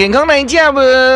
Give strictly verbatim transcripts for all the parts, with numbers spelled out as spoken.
健康来食无？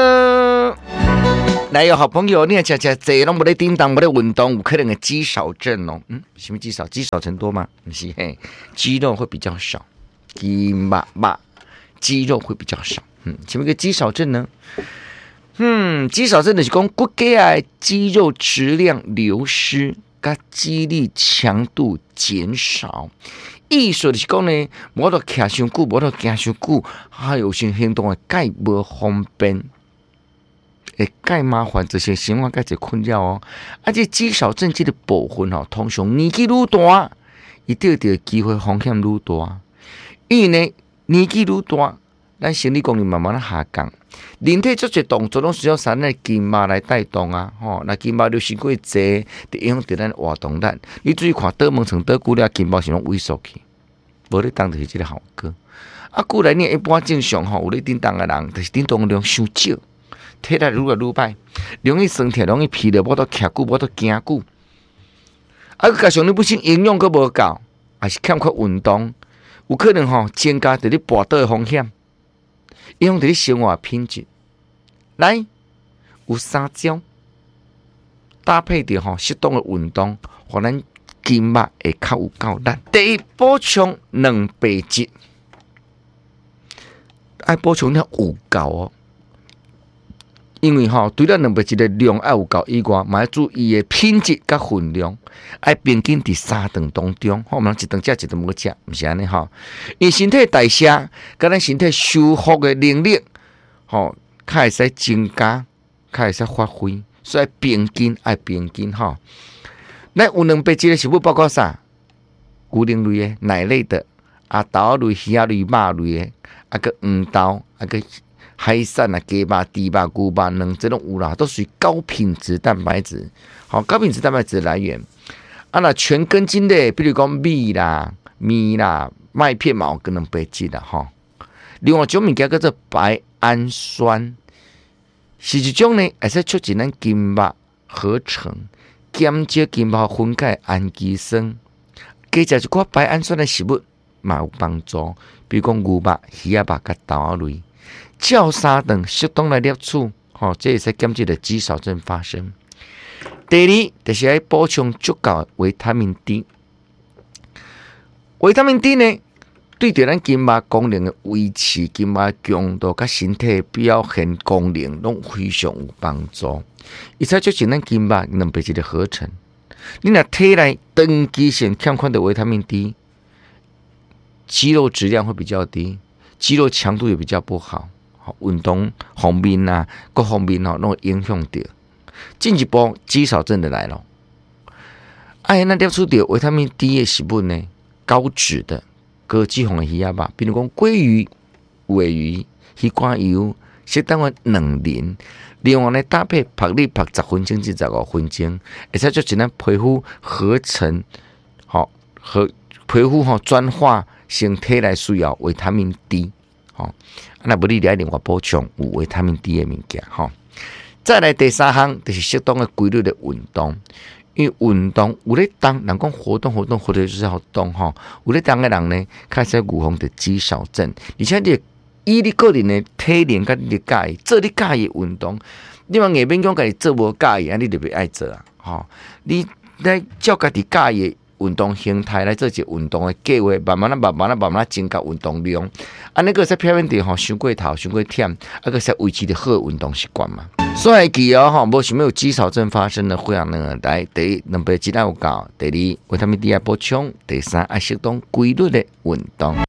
来有好朋友，你吃吃这拢无咧叮当，无咧运动，有可能的肌少症哦。嗯，什么肌少？肌少症多吗？不是嘿，肌肉会比较少，肌麻麻，肌肉会比较少。嗯，什么个肌少症呢？嗯，肌少症就是讲骨骼啊肌肉质量流失，甲肌力强度减少。意思就是讲呢，无得徛伤久，无得行伤久，还有些行动的介无方便。会介麻烦，这些生活介侪困扰哦。啊，这肌少症这个部分哦，通常年纪愈大，伊得到机会风险愈大。因为呢，年纪愈大，咱生理功能慢慢下降，人体做些动作拢需要三个筋膜来带动啊。吼、哦，那筋膜流失过济，就影响到咱活动力。你注意看，倒门床倒久了，筋膜是拢萎缩去，无咧当就是这个效果。啊，古来呢，一般正常吼，有咧叮当的人，就是叮当量伤少。体力愈来愈歹，容易身体容易疲劳，无得徛久，无得行久。啊，加上你本身营养阁无够，还是欠缺运动，有可能吼增加伫你跋倒的风险，影响伫你生活品质。来，有三招搭配着吼适当的运动，互咱筋膜会较有够力。第一，补充蛋白质，爱补充了有够哦。因为吼，除了蛋白质的量要有够以外，嘛要注意的品质甲分量，要平均伫三顿当中。吼，毋通一顿食一顿无食，毋是安尼吼。因为身体代谢甲咱身体修复的能力，吼，较会使增加，较会使发挥，所以平均爱平均吼。咱有蛋白质的食物包括啥？牛奶类的、奶类的、啊豆类、鱼类、肉类的，啊个黄豆，啊个。海产啊、鸡肉、猪肉、牛肉、卵这种有啦，都属于高品质蛋白质。好，高品质蛋白质的来源。啊，那全根茎类，比如讲米啦、米啦、麦片嘛，有跟蛋白质啦，哈。另外一种物件叫做白氨酸，是一种呢，会使促进咱筋膜合成，减少筋膜分解氨基酸。加食一寡白氨酸的食物嘛有帮助，比如讲牛肉、鱼肉甲豆类。较三顿适当来摄取，吼、哦，这会使减少的肌少症发生。第二，就是要补充足够的维他命 D。维他命 D 呢，对着咱筋膜功能的维持、筋膜强度、甲身体表现功能，拢非常有帮助。伊才促进咱筋膜蛋白质的合成。你若体内长期性欠缺的维他命 D， 肌肉质量会比较低，肌肉强度也比较不好。运动方面啊，各方面哦，拢会影响到。进一步，肌少症的来了。哎，那摄取到维他命 D 的食物呢，高脂的、高脂肪的鱼啊，比如讲鲑鱼、鲔鱼、鱼肝油，适当的卵磷。另外呢，搭配曝力曝十分钟至十五分钟，会使促进咱皮肤合成，好和皮肤吼转化成体内需要维他命 D。吼，那不你来另外补充有维他命 D 的物件吼。再来第三项就是适当的规律的运动，因为运动有咧动，人讲活动活动活动就是要动吼。有咧动的人呢，开始预防的肌少症，而且你以你个人的体能甲你的介意，做你介意运动，你嘛硬免讲家己做无介意，啊你就袂爱做啊。吼，你来照家己介意运动形态来做一个运动的计划，慢慢啊、慢慢啊、慢慢啊增加运动量。啊，那个在表面地吼，伤过头、伤过忝，啊个是维持的好的运动习惯嘛。所以记哦吼，无想要有肌少症发生的会让呢，来第一蛋白质要有够，第二维他命 D 要补充，第三爱适当规律的运动。